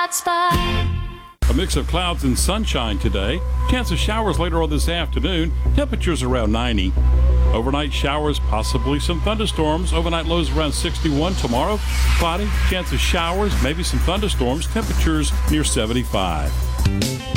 hot spot. A mix of clouds and sunshine today. Chance of showers later on this afternoon. Temperatures around 90. Overnight showers, possibly some thunderstorms. Overnight lows around 61. Tomorrow, cloudy, chance of showers, maybe some thunderstorms. Temperatures near 75.